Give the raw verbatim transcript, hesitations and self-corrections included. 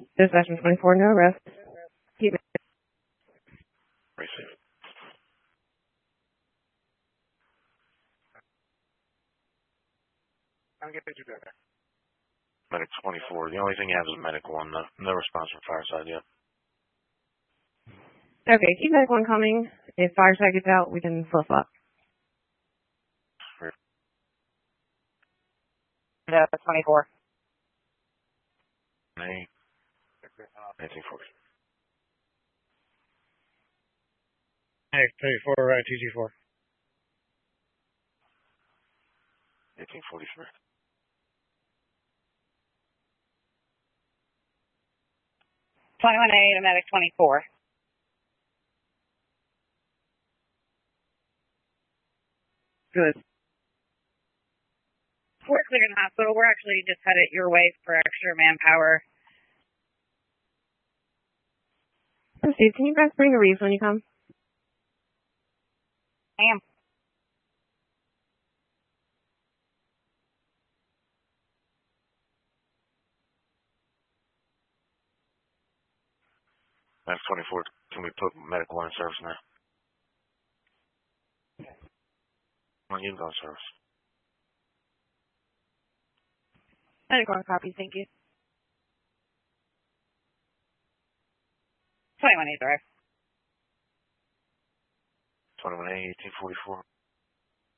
Dispatch twenty-four, no arrest. Keep it. Receive. I'm going to get you there. Medic twenty-four. The only thing you have is Medic one. No, no response from Fireside yet. Okay, keep Medic one coming. If Fireside gets out, we can flip up. No, twenty-four. Hey. eighteen forty. Hey, twenty-four, uh, T G four. eighteen forty-three. twenty-one A to Medic twenty-four. Good. We're clearing the hospital. We're actually just headed your way for extra manpower. Steve, can you guys bring a Reeves when you come? I am. Medic twenty-four. Can we put Medic one in service now? Well, you can go in service. Medic one copy, thank you. twenty-one A, sorry. twenty-one A, eighteen forty-four.